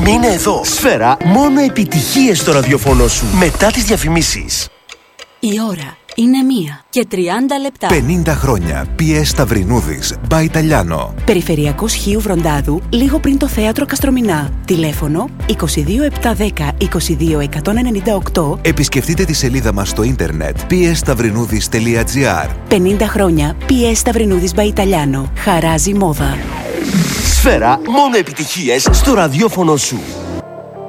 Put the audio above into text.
Μείνε εδώ. Σφαίρα, μόνο επιτυχίες στο ραδιόφωνο σου. Μετά τις διαφημίσεις. Η ώρα είναι 1:30 λεπτά. 50 χρόνια. P.S. Σταυρινούδης. By Italiano. Περιφερειακός Χίου Βροντάδου, λίγο πριν το θέατρο Καστρομηνά. Τηλέφωνο 22 710 22 198. Επισκεφτείτε τη σελίδα μας στο ίντερνετ psstαυρινούδης.gr. 50 χρόνια P.S. Σταυρινούδης by Italiano. Χαράζει μόδα. Σφαίρα, μόνο επιτυχίες στο ραδιόφωνο σου.